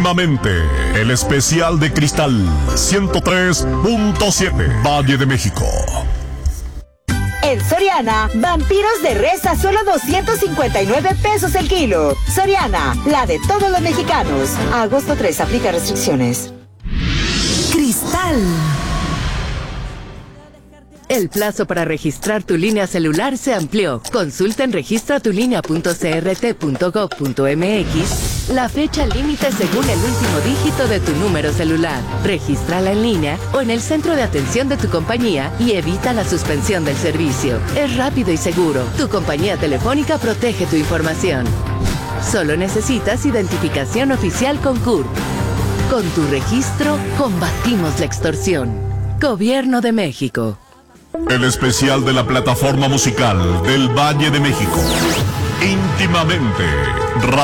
Íntimamente, el especial de Cristal 103.7, Valle de México. En Soriana, vampiros de res a solo 259 pesos el kilo. Soriana, la de todos los mexicanos. A agosto 3, aplica restricciones. Cristal. El plazo para registrar tu línea celular se amplió. Consulta en registratulinea.crt.gov.mx la fecha límite según el último dígito de tu número celular. Regístrala en línea o en el centro de atención de tu compañía y evita la suspensión del servicio. Es rápido y seguro. Tu compañía telefónica protege tu información. Solo necesitas identificación oficial con CURP. Con tu registro, combatimos la extorsión. Gobierno de México. El especial de la plataforma musical del Valle de México. Íntimamente, Radio